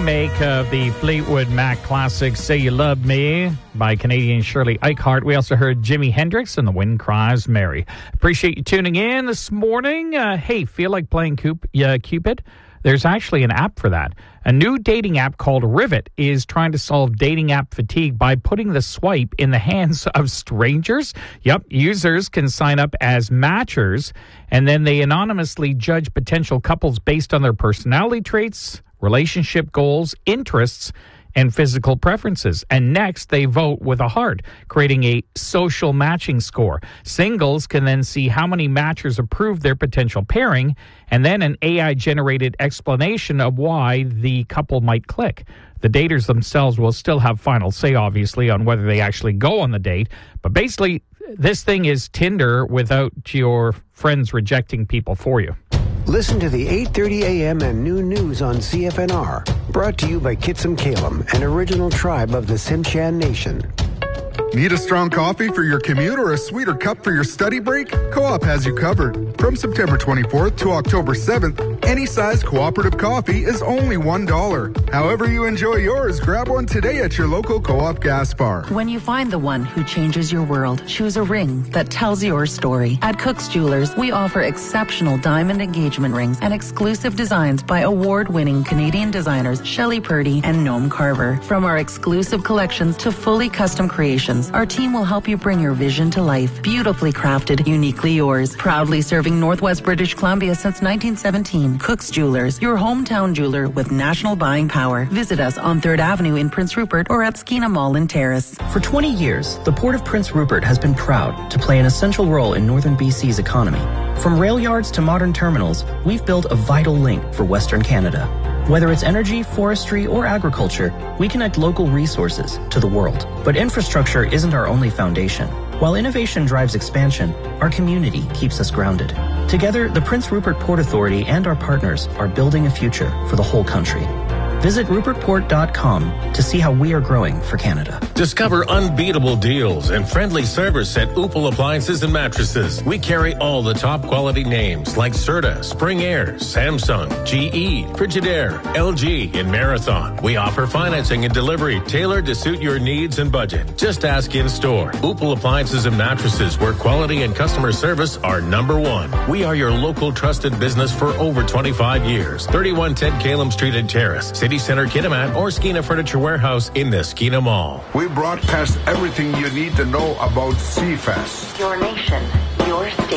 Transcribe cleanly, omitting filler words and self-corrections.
remake of the Fleetwood Mac classic Say You Love Me by Canadian Shirley Eichhardt. We also heard Jimi Hendrix and The Wind Cries Mary. Appreciate you tuning in this morning. Hey, feel like playing Cupid? There's actually an app for that. A new dating app called Rivet is trying to solve dating app fatigue by putting the swipe in the hands of strangers. Yep, users can sign up as matchers, and then they anonymously judge potential couples based on their personality traits, relationship goals, interests, and physical preferences. And next, they vote with a heart, creating a social matching score. Singles can then see how many matchers approve their potential pairing, and then an AI-generated explanation of why the couple might click. The daters themselves will still have final say, obviously, on whether they actually go on the date. But basically, this thing is Tinder without your friends rejecting people for you. Listen to the 8:30 a.m. and noon news on CFNR. Brought to you by Kitsum Kalem, an original tribe of the Tsimshian Nation. Need a strong coffee for your commute or a sweeter cup for your study break? Co-op has you covered. From September 24th to October 7th, any size cooperative coffee is only $1. However you enjoy yours, grab one today at your local Co-op gas bar. When you find the one who changes your world, choose a ring that tells your story. At Cook's Jewelers, we offer exceptional diamond engagement rings and exclusive designs by award-winning Canadian designers Shelley Purdy and Noam Carver. From our exclusive collections to fully custom creations, our team will help you bring your vision to life. Beautifully crafted, uniquely yours. Proudly serving Northwest British Columbia since 1917. Cook's Jewelers, your hometown jeweler with national buying power. Visit us on 3rd Avenue in Prince Rupert or at Skeena Mall in Terrace. For 20 years, the Port of Prince Rupert has been proud to play an essential role in northern BC's economy. From rail yards to modern terminals, we've built a vital link for Western Canada. Whether it's energy, forestry, or agriculture, we connect local resources to the world. But infrastructure isn't our only foundation. While innovation drives expansion, our community keeps us grounded. Together, the Prince Rupert Port Authority and our partners are building a future for the whole country. Visit rupertport.com to see how we are growing for Canada. Discover unbeatable deals and friendly service at Upal Appliances and Mattresses. We carry all the top quality names like Serta, Spring Air, Samsung, GE, Frigidaire, LG, and Marathon. We offer financing and delivery tailored to suit your needs and budget. Just ask in store. Upal Appliances and Mattresses, where quality and customer service are number one. We are your local trusted business for over 25 years. 3110 Kalem Street and Terrace, City Center Kitimat, or Skeena Furniture Warehouse in the Skeena Mall. We broadcast everything you need to know about CFAS. Your nation, your